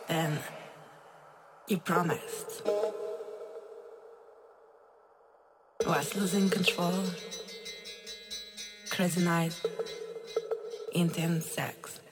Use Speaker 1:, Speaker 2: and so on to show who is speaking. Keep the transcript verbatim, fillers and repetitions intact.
Speaker 1: Then you promised. Was losing control, crazy night, intense sex.